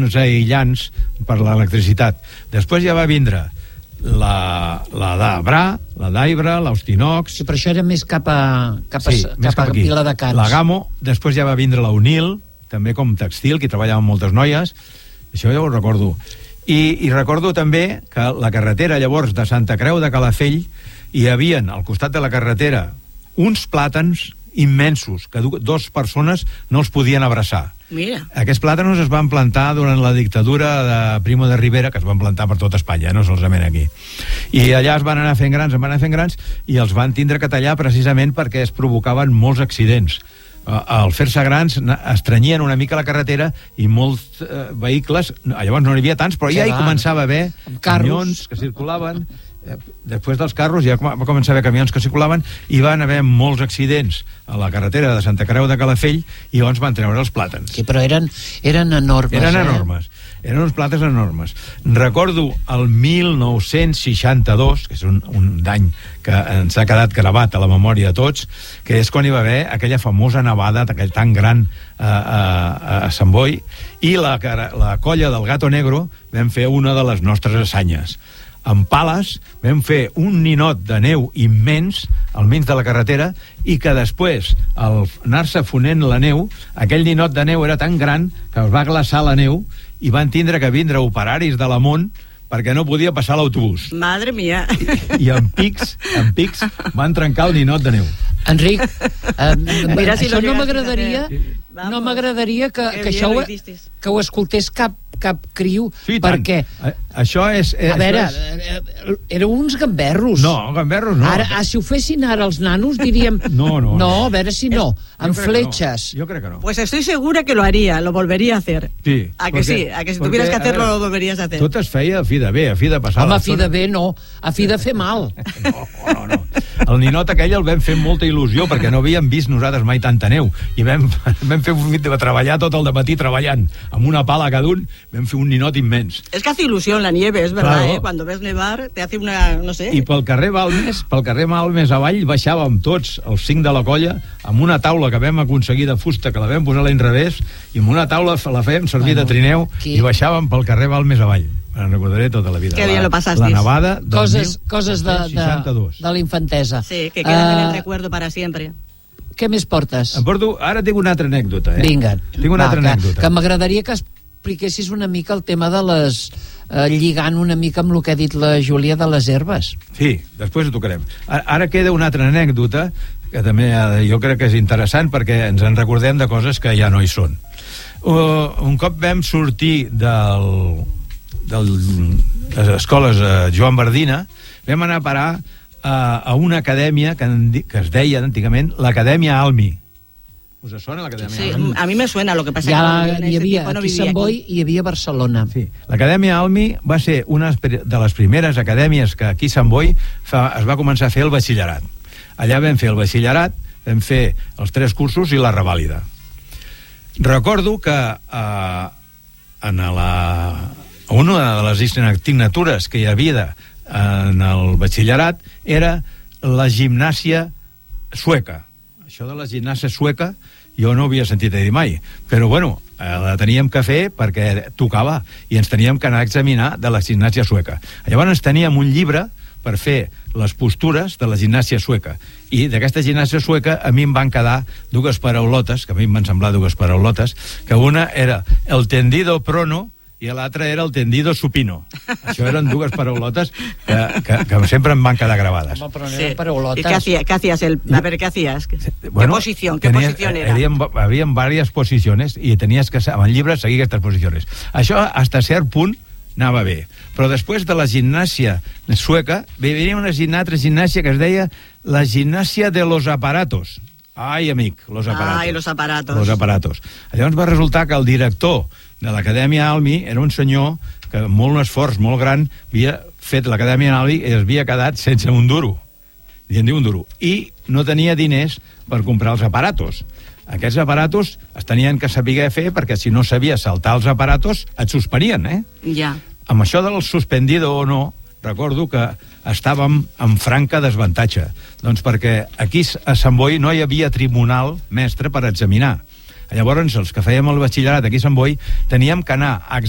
uns aïllants per l'electricitat. Després ja va vindre la d'Abrà, la d'Aibra, l'Austinox... Sí, però això era més cap a Viladecans. La Gamo, després ja va vindre la Unil, també com textil, que hi treballaven moltes noies. Això ja ho recordo. I recordo també que la carretera, llavors, de Santa Creu de Calafell, hi havia, al costat de la carretera, uns plàtans immensos, que dues persones no els podien abraçar. Mira. Aquests plàtanos es van plantar durant la dictadura de Primo de Rivera, que es van plantar per tot Espanya, no solament aquí. I allà es van anar fent grans, i els van tindre que tallar precisament perquè es provocaven molts accidents. Al fer-se grans estrenyien una mica la carretera i molts vehicles, llavors no n'hi havia tants, però ja hi començava a haver camions que circulaven. Després dels carros ja va començar a haver camions que circulaven i van haver molts accidents a la carretera de Santa Creu de Calafell i llavors van treure els plàtans. Sí, però eren enormes. Eren uns plàtans enormes. Recordo el 1962, que és un any que ens ha quedat gravat a la memòria de tots, que és quan hi va haver aquella famosa nevada tan gran a Sant Boi, i la colla del Gato Negro vam fer una de les nostres assanyes. En Pales vam fer un ninot de neu immens al mig de la carretera i que després, al anar-se fonent la neu, aquell ninot de neu era tan gran que es va glaçar la neu i van tindre que vindre operaris de la Mont perquè no podia passar l'autobús. Madre mía. I en pics van trencar el ninot de neu. Enric, Mira, si això no m'agradaria que això ho escoltés cap criu, sí, perquè això és... A veure, eren uns gamberros. No, gamberros no. Ara, si ho fessin ara els nanos, diríem... No, a veure si no, amb fletxes. Yo creo que no. Pues estoy segura que lo haría, lo volvería a hacer. Sí. ¿A que sí? ¿A que si tuvieras que hacerlo, lo volverías a hacer? Tot es feia a fi de bé, a fi de passar l'estona. Home, a fi de bé no, a fi de fer mal. No. El ninot aquell el vam fer amb molta il·lusió perquè no havíem vist nosaltres mai tanta neu i vam fer treballar tot el dematí treballant amb una pala cada un, vam fer un ninot immens. Es que hace ilusión la nieve, es verdad, claro. Cuando ves nevar te hace una, no sé... I pel carrer Balmes avall baixàvem tots, els 5 de la colla, amb una taula que vam aconseguir de fusta, que la vam posar a l'inrevés, i amb una taula la fèiem servir de trineu i baixàvem pel carrer Balmes avall. Me'n recordaré tota la vida. Que bien lo pasasteis. La nevada del coses de la infantesa. Sí, que quedan en el recuerdo para siempre. Què més portes? Ara tinc una altra anècdota. Vinga. Tinc una altra anècdota. Que m'agradaria que expliquessis una mica el tema de les... lligant una mica amb el que ha dit la Júlia de les herbes. Sí, després ho tocarem. Ara queda una altra anècdota que també jo crec que és interessant perquè ens en recordem de coses que ja no hi són. Un cop vam sortir de les escoles Joan Bardina, vam anar a parar a una acadèmia que es deia antigament l'Acadèmia Almi. Us sona l'Acadèmia Almi? Sí, a mi me suena, lo que pasa que hi havia aquí a Sant Boi i hi havia a Barcelona. Sí. L'Acadèmia Almi va ser una de les primeres acadèmies que aquí a Sant Boi es va començar a fer el batxillerat. Allà vam fer el batxillerat, vam fer els 3 cursos i la revàlida. Recordo que una de les assignatures que hi havia en el batxillerat era la gimnàsia sueca. Això de la gimnàsia sueca jo no havia sentit a dir mai, però bueno, la teníem que fer perquè tocava i ens teníem que anar a examinar de la gimnàsia sueca. Llavors teníem un llibre per fer les postures de la gimnàsia sueca, i d'aquesta gimnàsia sueca a mi em van quedar 2 paraulotes, que a mi em van semblar 2 paraulotes, que una era el tendido prono i l'altra era el tendido supino. Això eren 2 paraulotes que sempre em van quedar gravades. Home, però no eren paraulotes. ¿Y qué hacías? A ver, ¿qué hacías? Bueno, ¿Qué posición era? Había varias posiciones i tenies que, amb el llibre, seguir aquestes posicions. Això, hasta cert punt, anava bé. Però després de la gimnàsia sueca, venia una altra gimnàsia que es deia la gimnàsia de los aparatos. Ai, amic, los aparatos. Ai, los aparatos. Los aparatos. Llavors va resultar que el director de l'Acadèmia Almi era un senyor que amb molt esforç, molt gran, havia fet l'Acadèmia Almi i es havia quedat sense un duro. I en diu un duro. I no tenia diners per comprar els aparatos. Aquests aparatos es tenien que saber fer perquè si no sabies saltar els aparatos et suspenien, Ja. Amb això del suspendido o no, recordo que estàvem en franca desavantatge. Doncs perquè aquí a Sant Boi no hi havia tribunal mestre per examinar. Llavors, els que fèiem el batxillerat aquí a Sant Boi teníem que anar a